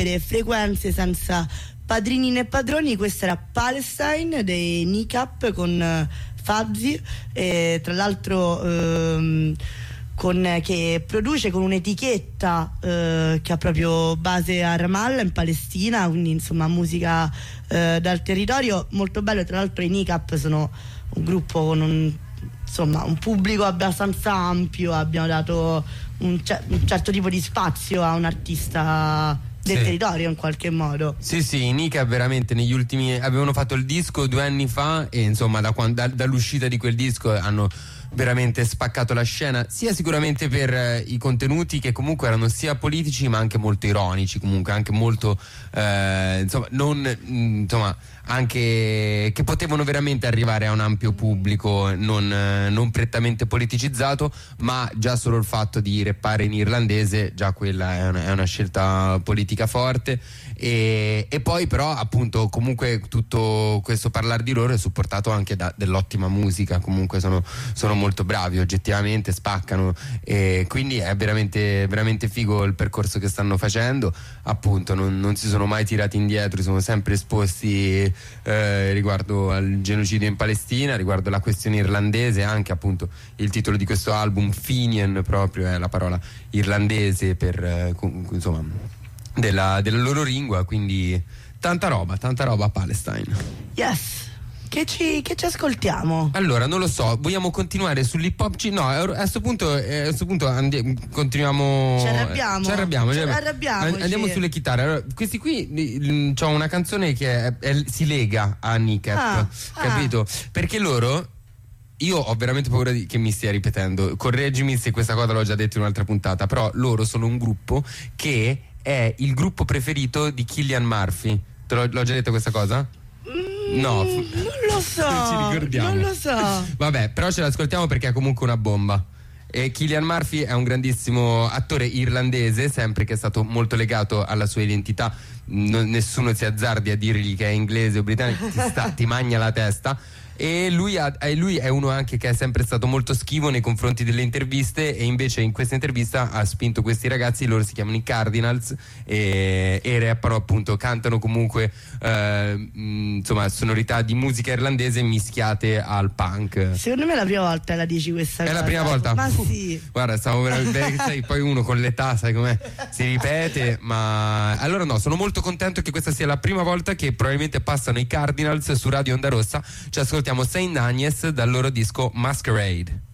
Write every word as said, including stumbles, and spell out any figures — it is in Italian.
frequenze senza padrini né padroni. Questa era Palestine dei Kneecap con Fuzzy, e tra l'altro ehm, con, che produce con un'etichetta eh, che ha proprio base a Ramallah in Palestina, quindi insomma musica eh, dal territorio, molto bello. Tra l'altro i Kneecap sono un gruppo con un, insomma, un pubblico abbastanza ampio, abbiamo dato un, cer- un certo tipo di spazio a un artista del sì. territorio in qualche modo. Sì, sì, i Nika veramente negli ultimi avevano fatto il disco due anni fa e insomma da quando, da, dall'uscita di quel disco hanno veramente spaccato la scena, sia sicuramente per eh, i contenuti che comunque erano sia politici ma anche molto ironici, comunque anche molto eh, insomma non mh, insomma anche che potevano veramente arrivare a un ampio pubblico, non, eh, non prettamente politicizzato, ma già solo il fatto di rappare in irlandese, già quella è una, è una scelta politica forte. E, e poi però appunto comunque tutto questo parlare di loro è supportato anche da dell'ottima musica, comunque sono, sono molto bravi oggettivamente, spaccano, e quindi è veramente, veramente figo il percorso che stanno facendo, appunto non, non si sono mai tirati indietro, sono sempre esposti eh, riguardo al genocidio in Palestina, riguardo la questione irlandese, anche appunto il titolo di questo album Fenian proprio è la parola irlandese per eh, insomma Della, della loro lingua, quindi tanta roba, tanta roba a Palestine. Yes. Che ci, che ci ascoltiamo? Allora, non lo so, vogliamo continuare sull'hip hop? No, a questo punto, a questo punto andi- continuiamo. Ci arrabbiamo. Ci arrabbiamo. Ci arrabbiamo. Andiamo sulle chitarre. Allora, questi qui c'ho una canzone che è, è, si lega a Kneecap, ah, capito? Ah. Perché loro. Io ho veramente paura di, che mi stia ripetendo. Correggimi se questa cosa l'ho già detto in un'altra puntata. Però loro sono un gruppo che è il gruppo preferito di Cillian Murphy. Te l'ho, l'ho già detto questa cosa? Mm, no, non lo so. Non ci ricordiamo. Non lo so. Vabbè, però ce l'ascoltiamo perché è comunque una bomba. E Cillian Murphy è un grandissimo attore irlandese, sempre che è stato molto legato alla sua identità. Non, nessuno si azzardi a dirgli che è inglese o britannico, ti, sta, ti magna la testa. E lui, ha, e lui è uno anche che è sempre stato molto schivo nei confronti delle interviste, e invece in questa intervista ha spinto questi ragazzi, loro si chiamano i Cardinals, e, e rappano appunto, cantano comunque eh, mh, insomma sonorità di musica irlandese mischiate al punk. Secondo me è la prima volta la dici questa è cosa. È la prima volta? Ma sì. Guarda, stavo veramente, sai, poi uno con l'età sai com'è, si ripete, ma allora no, sono molto contento che questa sia la prima volta che probabilmente passano i Cardinals su Radio Onda Rossa. Ci ascoltiamo Saint Agnes dal loro disco Masquerade.